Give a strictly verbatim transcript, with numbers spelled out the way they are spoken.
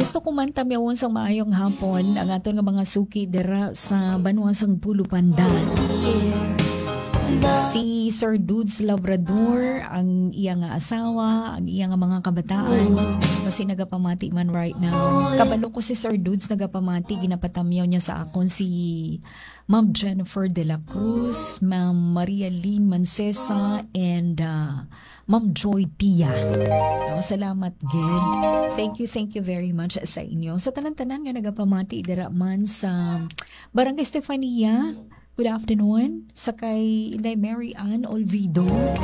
gusto ko man tamyawon sa maayong hapon ang aton nga mga suki dira sa Banwasang Pulo Pandan. Si Sir Dudes Labrador, ang iya nga asawa, ang iya nga mga kabataan, kasi nagapamati man right now. Kabalo ko si Sir Dudes nagapamati, ginapatamyaw niya sa akon si Ma'am Jennifer De La Cruz, Ma'am Maria Lynn Mancesa, and uh, Ma'am Joy Tia. No, salamat, Gid. Thank you, thank you very much sa inyo. Sa tanan-tanan nga nagapamati, dira man sa Barangay Estefania, good afternoon. Sa kay Inday Mary Ann Olvido.